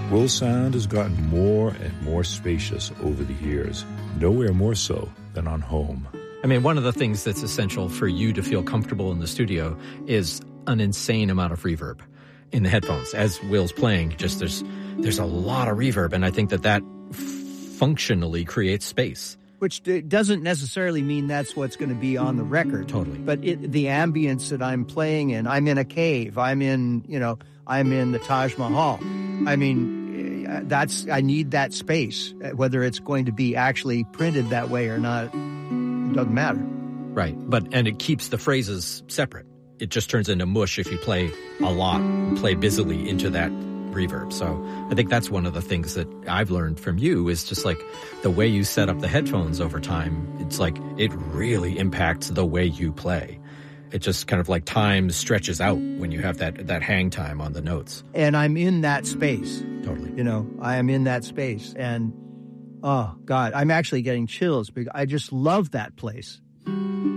Will Sound has gotten more and more spacious over the years, nowhere more so than on home. I mean, one of the things that's essential for you to feel comfortable in the studio is an insane amount of reverb in the headphones. As Will's playing, just there's a lot of reverb, and I think that functionally creates space. Which doesn't necessarily mean that's what's going to be on the record. Totally. But the ambience that I'm playing in, I'm in a cave, I'm in the Taj Mahal. I mean, I need that space. Whether it's going to be actually printed that way or not, it doesn't matter. Right. And it keeps the phrases separate. It just turns into mush if you play a lot, play busily into that reverb. So I think that's one of the things that I've learned from you is just like the way you set up the headphones over time. It's like it really impacts the way you play. It just kind of like time stretches out when you have that hang time on the notes. And I'm in that space. Totally. I am in that space. And, oh, God, I'm actually getting chills because I just love that place.